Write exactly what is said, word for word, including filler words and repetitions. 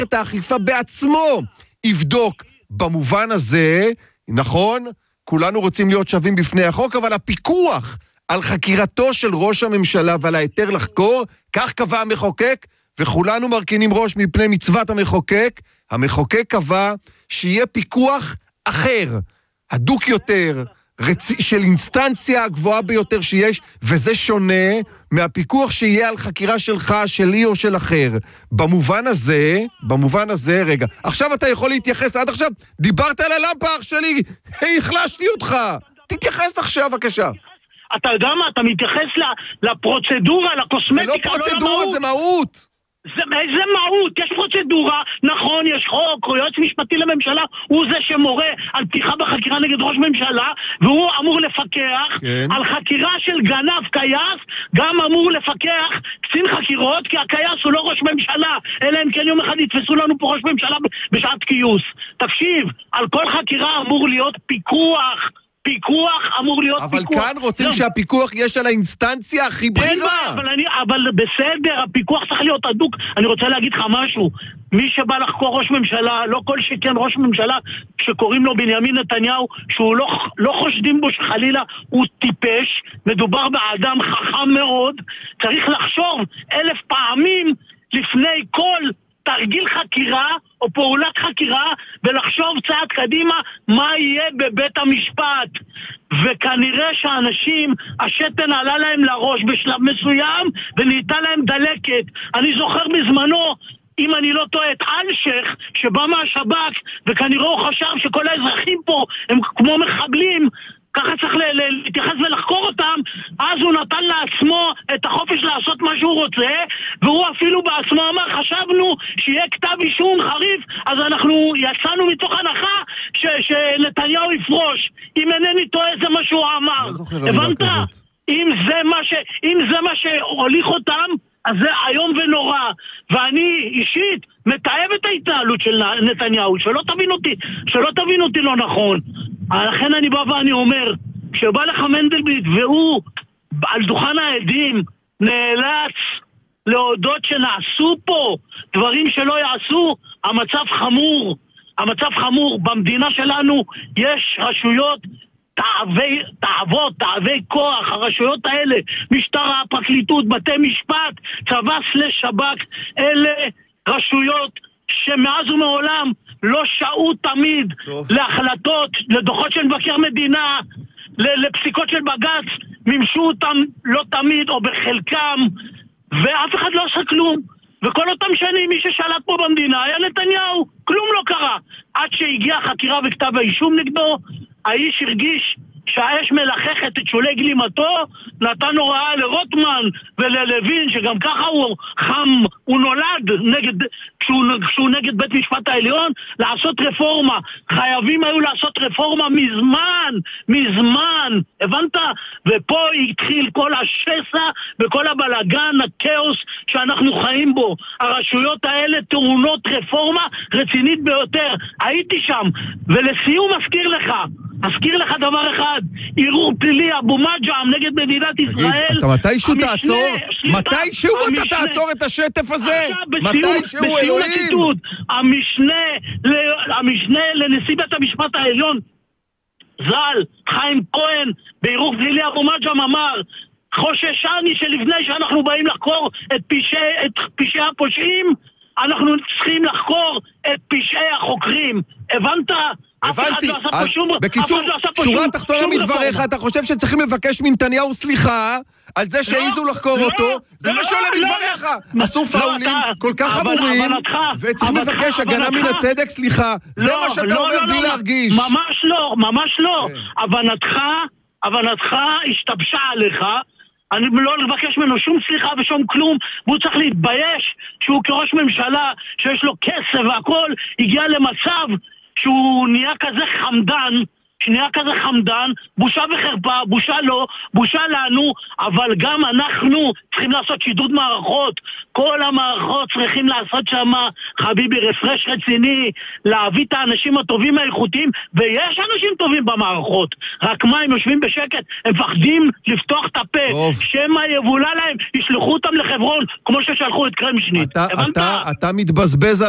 את האכיפה בעצמו יבדוק. במובן הזה, נכון, כולנו רוצים להיות שווים בפני החוק, אבל הפיקוח על חקירתו של ראש הממשלה ועל היתר לחקור, כך קבע המחוקק, וכולנו מרכינים ראש מפני מצוות המחוקק. המחוקק קבע שיהיה פיקוח אחר, הדוק יותר, רצ... של אינסטנציה הגבוהה ביותר שיש, וזה שונה מהפיקוח שיהיה על חקירה שלך, שלי או של אחר. במובן הזה, במובן הזה, רגע, עכשיו אתה יכול להתייחס, עד עכשיו דיברת על הלמפה אח שלי, החלשתי אותך, תתייחס עכשיו בבקשה. אתה יודע מה, אתה מתייחס לפרוצדורה, לקוסמטיקה, זה לא פרוצדורה, זה מהות. זה, זה מהות, יש פרוצדורה, נכון, יש חוק, או יועץ משפטי לממשלה, הוא זה שמורה על פתיחה בחקירה נגד ראש ממשלה, והוא אמור לפקח כן. על חקירה של גנב קייס, גם אמור לפקח קצין חקירות, כי הקייס הוא לא ראש ממשלה, אלא אם כן יום אחד יתפסו לנו פה ראש ממשלה בשעת קיוס. תקשיב, על כל חקירה אמור להיות פיקוח, פיקוח אמור להיות אבל פיקוח. אבל כאן רוצים לא. שהפיקוח יש על האינסטנציה הכי בכירה. אבל, אני, אבל בסדר, הפיקוח צריך להיות הדוק. אני רוצה להגיד לך משהו. מי שבא לחקור ראש ממשלה, לא כל שכן ראש ממשלה, שקוראים לו בנימין נתניהו, שהוא לא, לא חושדים בו שחלילה הוא טיפש, מדובר באדם חכם מאוד, צריך לחשוב אלף פעמים לפני כל תרגיל חקירה או פעולת חקירה, ולחשוב צעד קדימה מה יהיה בבית המשפט. וכנראה שאנשים, השתן עלה להם לראש בשלב מסוים ונהייתה להם דלקת. אני זוכר בזמנו, אם אני לא טועה, את אלשך שבא מהשב"כ, וכנראה הוא חשב שכל האזרחים פה הם כמו מחבלים, ככה צריך להתייחס ולחקור אותם. אז הוא נתן לעצמו את החופש לעשות מה שהוא רוצה, והוא אפילו בעצמו אמר, חשבנו שיהיה כתב אישום חריף, אז אנחנו יצאנו מתוך הנחה ש- שנתניהו יפרוש. אם אינני טועה, זה מה שהוא אמר. הבנת? אם זה מה ש... אם זה מה שהוליך אותם, אז זה היום ונורא. ואני אישית מתאהב את ההתנהלות של נתניהו, שלא תבין אותי, שלא תבין אותי לא נכון. לכן אני בא ואני אומר, כשבא לך מנדלבליט והוא על דוכן העדים נאלץ להודות שנעשו פה דברים שלא יעשו, המצב חמור. המצב חמור. במדינה שלנו יש רשויות תאבי, תאבות, תאבי כוח, הרשויות האלה, משטרה, פרקליטות, בתי משפט, צבא סלש שב"כ, אלה רשויות שמאז ומעולם לא שעו תמיד טוב. להחלטות, לדוחות של מבקר מדינה, לפסיקות של בג"ץ, ממשו אותם לא תמיד או בחלקם, ואף אחד לא עושה כלום. וכל אותם שנים מי ששלט פה במדינה היה נתניהו, כלום לא קרה. עד שהגיעה חקירה וכתב האישום נגדו, האיש הרגיש שהאש מלחכת את שולי גלימתו, נתן הוראה לרוטמן וללוין, שגם ככה הוא חם, הוא נולד נגד, כשהוא, כשהוא נגד בית משפט העליון, לעשות רפורמה. חייבים היו לעשות רפורמה מזמן, מזמן, הבנת? ופה התחיל כל השסע וכל הבלגן, הכאוס שאנחנו חיים בו. הרשויות האלה טעונות רפורמה רצינית ביותר. הייתי שם, ולסיום אזכיר לך, אזכיר לך דבר אחד, ערעור פלילי אבו מג'עם נגד מדינת ישראל. אתה מתישהו תעצור? מתישהו אתה תעצור את השטף הזה? מתישהו אלוהים? המשנה לנשיא בית המשפט העליון ז"ל, חיים כהן, בערעור פלילי אבו מג'עם אמר, חוששני שלפני שאנחנו באים לחקור את פשעי הפושעים, אנחנו צריכים לחקור את פשעי החוקרים. הבנת? הבנתי. בקיצור, שורה תחתונה מדבריך, אתה חושב שצריכים לבקש מנתניהו סליחה על זה שהעיזו לחקור אותו? זה מה שעולה מדבריך. עשו פאולים כל כך חמורים, וצריכים לבקש הגנה מן הצדק, סליחה. זה מה שאתה אומר בלי להרגיש. ממש לא, ממש לא. הבנתך, הבנתך השתבשה עליך. אני לא לבקש ממנו שום סליחה ושום כלום, והוא צריך להתבייש שהוא כראש ממשלה שיש לו כסף והכל, הגיע למצב שהוא נהיה כזה חמדן, שנהיה כזה חמדן, בושה וחרפה, בושה לא, בושה לנו, אבל גם אנחנו צריכים לעשות שידוד מערכות. כל המערכות צריכים לעשות שם, חביבי, רפרש רציני, להביא את האנשים הטובים האיכותיים, ויש אנשים טובים במערכות. רק מה, הם יושבים בשקט, הם מפחדים לפתוח את הפה. שמה יבולה להם, ישלחו אותם לחברון, כמו ששלחו את קרמשניט. אתה, אתה, אתה מתבזבז על